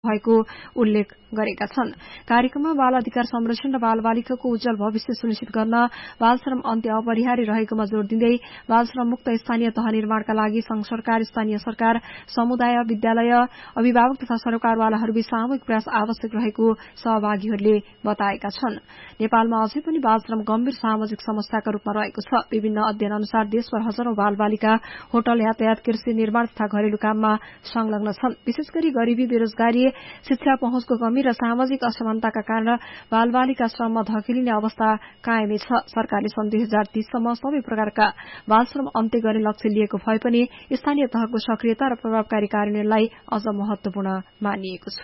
भएको उल्लेख गरेका छन्। कार्यक्रममा बाल अधिकार संरक्षण र बालबालिकाको उज्जवल भविष्य सुनिश्चित गर्न बालश्रम अन्त्य अपरिहार्य रहेकोमा जोड़ दिँदै बालश्रम मुक्त स्थानीय तह निर्माणका लागि संघ सरकार, स्थानीय सरकार, समुदाय, विद्यालय, अभिभावक तथा सरकारवालाहरूबीच सामूहिक प्रयास आवश्यक रहेको सहभागीहरूले बताएका छन्। नेपालमा अझै पनि बालश्रम गम्भीर सामाजिक समस्याका रूपमा रहेको छ। विभिन्न अध्ययन अनुसार देशभर हजारौं बालबालिका होटल, यातायात, कृषि, निर्माण तथा घरेलु काममा संलग्न छन्। विशेष गरी गरीबी, बेरोजगारी, शिक्षा पहुँचको कमी र सामाजिक असमानताका कारण बालबालिका श्रममा धकेलिने अवस्था कायमै छ। सरकारले सन् 2030 सम्म सबै प्रकारका बालश्रम अन्त्य गर्ने लक्ष्य लिएको भए पनि स्थानीय तहको सक्रियता र प्रभावकारी कार्यान्वयनलाई अझ महत्वपूर्ण मानिएको छ।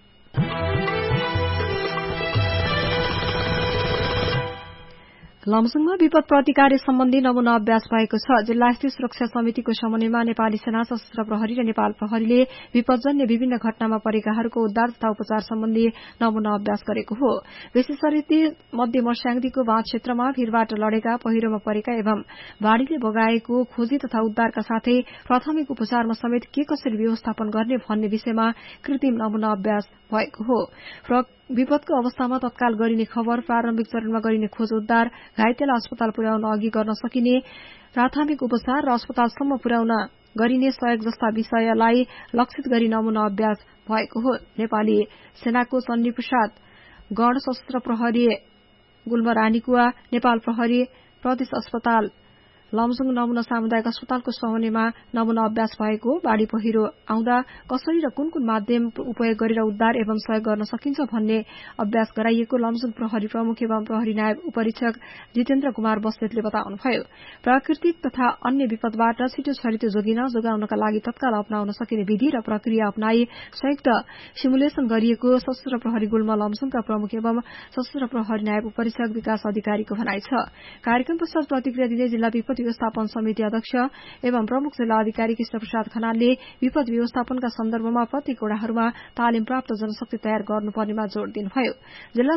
लमजुङमा विपद प्रतिकार सम्बन्धी नमूना अभ्यास भएको छ। जिल्ला स्थित सुरक्षा समितिको समन्वयमा नेपाली सेना, सशस्त्र प्रहरी र नेपाल प्रहरीले विपदजन्य विभिन्न घटनामा परेकाहरूको उद्धार तथा उपचार सम्बन्धी नमूना अभ्यास गरेको हो। विशेषरीति मध्य मर्स्याङदीको बाँध क्षेत्रमा भीरबाट लडेका, पहिरोमा परेका एवं बाढ़ीले बगाएको खोजी तथा उद्धारका साथै प्राथमिक उपचारमा समेत के कसरी व्यवस्थापन गर्ने भन्ने विषयमा कृत्रिम नमूना अभ्यास भएको हो। विपदको अवस्थामा तत्काल गरिने खबर, प्रारम्भिक चरणमा गरिने खोज उद्धार, घाइतेलाई अस्पताल पुर्याउन अघि गर्न सकिने प्राथमिक उपचार र अस्पतालसम्म पुर्याउन गरिने सहयोग जस्ता विषयलाई लक्षित गरी नमूना अभ्यास भएको हो। नेपाली सेनाको चण्डी प्रसाद गण, सशस्त्र प्रहरी गुल्म रानीकुवा, नेपाल प्रहरी प्रदेश अस्पताल लमजुङ नमूना सामुदायिक अस्पतालको समन्वयमा नमूना अभ्यास भएको। बाढ़ी पहिरो आउँदा कसरी र कुन कुन माध्यम उपयोग गरेर उद्धार एवं सहयोग गर्न सकिन्छ भन्ने अभ्यास गराइएको लमजुङ प्रहरी प्रमुख एवं प्रहरी नायब उपरीक्षक जितेन्द्र कुमार बस्नेतले बताउनुभयो। प्राकृतिक तथा अन्य विपदबाट छिटो छरितो जोगाउनका लागि तत्काल अपनाउन सकिने विधि र प्रक्रिया अपनाई संयुक्त सिमुलेशन गरिएको सशस्त्र प्रहरी गुल्म लमजुङका प्रमुख एवं सशस्त्र प्रहरी नायब उपरीक्षक विकास अधिकारीको भनाइ छ। कार्यक्रम पश्चात प्रतिक्रिया दिँदै जिल्ला विपद व्यवस्थापन समिति अध्यक्ष एवं प्रमुख जिल्ला अधिकारी कृष्ण प्रसाद खनालले विपद व्यवस्थापनका सन्दर्भमा प्रत्येक वडाहरूमा तालिम प्राप्त जनशक्ति तयार गर्नुपर्नेमा जोड़ दिनुभयो। जिल्ला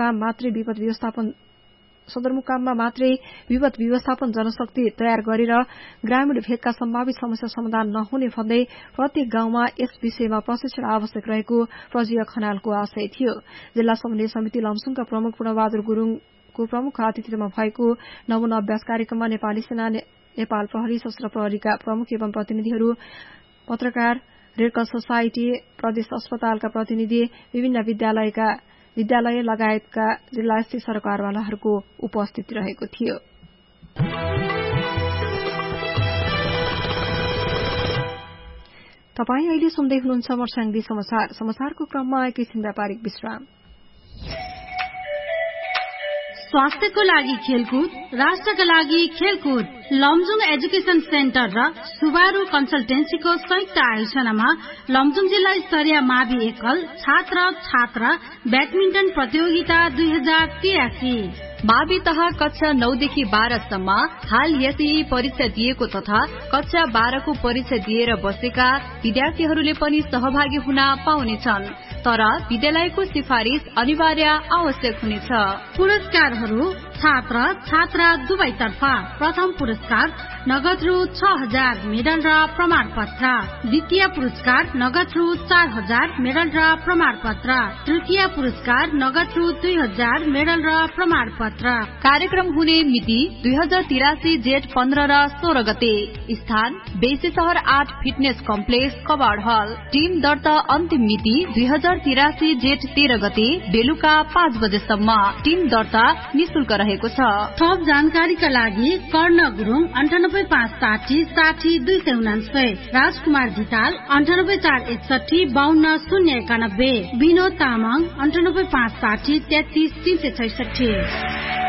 सदरमुकाममा मात्रै विपद व्यवस्थापन जनशक्ति तयार गरेर ग्रामीण भेगका सम्भावित समस्या समाधान नहुने भन्दै प्रत्येक गाउँमा यस विषयमा प्रशिक्षण आवश्यक रहेको प्रजीय खनालको आशय थियो। जिल्ला समन्वय समिति लमजुङका प्रमुख पूर्णबहादुर गुरूङको प्रमुख आतिथ्यमा भएको नमूना अभ्यास कार्यक्रममा नेपाली सेना, नेपाल प्रहरी, सशस्त्र प्रहरीका प्रमुख एवं प्रतिनिधिहरू, पत्रकार, रेडक्रस सोसाइटी, प्रदेश अस्पतालका प्रतिनिधि, विभिन्न विद्यालय लगायतका जिल्ला स्थित सरकारवालाहरूको उपस्थिति रहेको थियो। तपाईं अहिले सुन्दै हुनुहुन्छ मर्स्याङदी समाचार। समाचारको क्रममा एकैछिन व्यापारिक विश्राम। स्वास्थ्यको लागि खेलकुद, राष्ट्रका लागि खेलकुद। लमजुङ एजुकेशन सेन्टर र सुबारू कन्सल्टेन्सीको संयुक्त आयोजनामा लमजुङ जिल्ला स्तरीय मावि एकल छात्र ब्याडमिन्टन प्रतियोगिता 2083। मावि तह कक्षा 9 देखि 12 सम्म हाल एसई परीक्षा दिएको तथा कक्षा 12 को परीक्षा दिएर बसेका विद्यार्थीहरूले पनि सहभागी हुन पाउनेछन्, तर विद्यालयको सिफारिश अनिवार्य आवश्यक हुनेछ। पुरस्कारहरू छात्र दुवैतर्फ। प्रथम पुरस्कार नगद रु 6000 मेडल र प्रमाणपत्र। द्वितीय पुरस्कार नगद रु 4000 मेडल र प्रमाणपत्र। तृतीय पुरस्कार नगद रु 2000 मेडल र प्रमाणपत्र। कार्यक्रम हुने मिति 2083 जेठ 15 र 16 गते। स्थान बेसी शहर 8 फिटनेस कम्प्लेक्स कबाड हल। टिम दर्ता अन्तिम मिति 2083 जेठ 13 गते बेलुका 5 बजेसम्म। टिम दर्ता निशुल्क रहेको छ। थप जानकारीका लागि कर्ण गुरुङ 98560 60299, राजकुमार धिताल 98461 52091, विनोद तामाङ 98560 33366।